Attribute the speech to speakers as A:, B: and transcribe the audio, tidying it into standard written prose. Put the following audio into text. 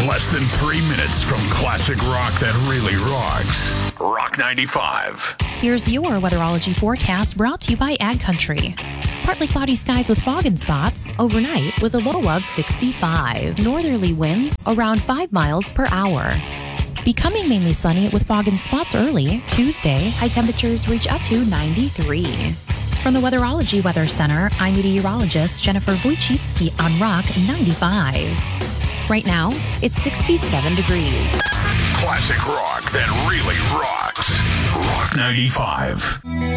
A: less than 3 minutes from classic rock that really rocks. Rock 95.
B: Here's your weatherology forecast brought to you by Ag Country. Partly cloudy skies with fog and spots overnight with a low of 65. Northerly winds around 5 miles per hour. Becoming mainly sunny with fog and spots early. Tuesday, high temperatures reach up to 93. From the Weatherology Weather Center, I'm meteorologist Jennifer Wojcicki on Rock 95. Right now, it's 67 degrees.
A: Classic rock that really rocks. Rock 95.